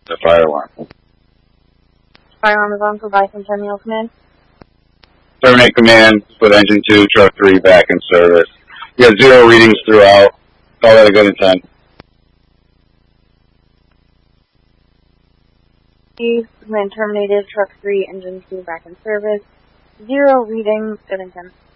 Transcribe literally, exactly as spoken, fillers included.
The fire alarm. Fire alarm is on for Bison Terminal Command. Terminate command, put engine two, truck three back in service. You got zero readings throughout. Call that a good intent. Command terminated, truck three, engine two back in service. Zero readings, good intent.